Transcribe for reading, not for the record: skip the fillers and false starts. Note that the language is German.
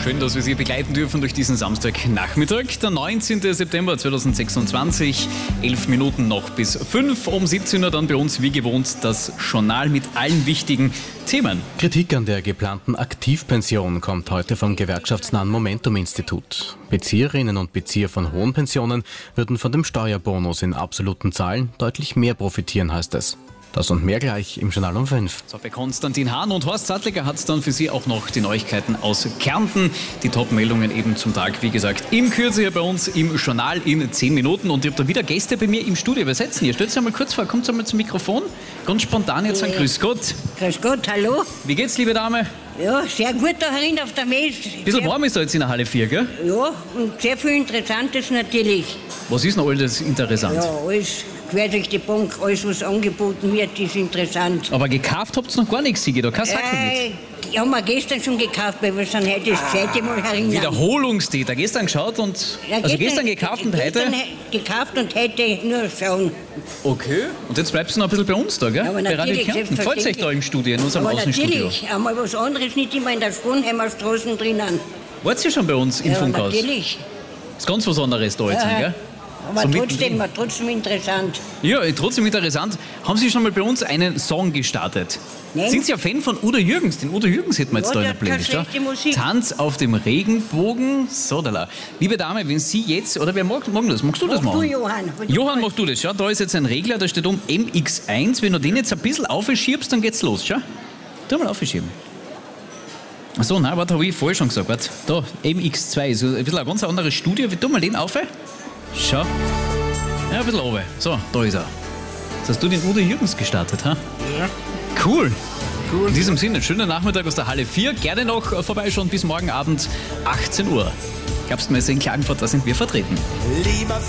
Schön, dass wir Sie begleiten dürfen durch diesen Samstagnachmittag. Der 19. September 2026, 11 Minuten noch bis 5. Um 17 Uhr dann bei uns wie gewohnt das Journal mit allen wichtigen Themen. Kritik an der geplanten Aktivpension kommt heute vom gewerkschaftsnahen Momentum-Institut. Bezieherinnen und Bezieher von hohen Pensionen würden von dem Steuerbonus in absoluten Zahlen deutlich mehr profitieren, heißt es. Das und mehr gleich im Journal um 5. So, bei Konstantin Hahn und Horst Sattliger hat es dann für Sie auch noch die Neuigkeiten aus Kärnten. Die Top-Meldungen eben zum Tag, wie gesagt, im Kürze hier bei uns im Journal in 10 Minuten. Und ich habe da wieder Gäste bei mir im Studio. Wer setzen hier? Stellt sich einmal kurz vor, kommt einmal zum Mikrofon. Ganz spontan jetzt sagen Grüß Gott. Grüß Gott, hallo. Wie geht's, liebe Dame? Ja, sehr gut da herin auf der Messe. Ein bisschen warm ist da jetzt in der Halle 4, gell? Ja, und sehr viel Interessantes natürlich. Was ist noch alles interessant? Ja, alles quer durch die Bank, alles was angeboten wird, ist interessant. Aber gekauft habt ihr noch gar nichts, Sigi, da kein Sackel mit. Haben wir gestern schon gekauft, weil wir sind heute das zweite Mal herinnen. Wiederholungstäter. Gestern geschaut und... Ja, also gestern gekauft und heute... gekauft und heute nur schauen. Okay. Und jetzt bleibst du noch ein bisschen bei uns da, gell? Aber bei Radio natürlich, Kärnten. Freut euch da im Studio, in unserem Aber Außenstudio. natürlich, einmal was anderes, nicht immer in der Sponheimer Straße drinnen. Wart ihr schon bei uns im Funkhaus? Natürlich. Ist ganz was anderes da jetzt, gell? Aber So trotzdem interessant. Ja, trotzdem interessant. Haben Sie schon mal bei uns einen Song gestartet? Nein. Sind Sie ein Fan von Udo Jürgens? Den Udo Jürgens hätten wir jetzt Ja, da in der der Playlist. hat keine schlechte Musik. Tanz auf dem Regenbogen. Sodala. Liebe Dame, wenn Sie jetzt, oder wer mag das? Magst du das machen? Du, Johann. Johann, mach du das. Schau, da ist jetzt ein Regler, da steht um MX1. Wenn du den jetzt ein bisschen aufschiebst, dann geht's los. Schau. Tu mal aufschieben. Achso, nein, warte, habe ich vorher schon gesagt. Warte, da, MX2, so ein bisschen ein ganz anderes Studio. Tu mal den auf. Schau. Ja, ein bisschen runter. So, da ist er. Jetzt hast du den Udo Jürgens gestartet, ha? Ja. Cool. In diesem Sinne, schönen Nachmittag aus der Halle 4. Gerne noch vorbeischauen bis morgen Abend 18 Uhr. Herbstmesse in Klagenfurt, da sind wir vertreten.